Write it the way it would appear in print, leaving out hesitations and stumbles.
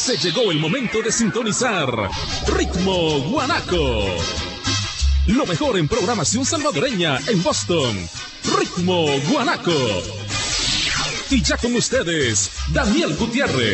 Se llegó el momento de sintonizar Ritmo Guanaco. Lo mejor en programación salvadoreña en Boston. Ritmo Guanaco. Y ya con ustedes, Daniel Gutiérrez.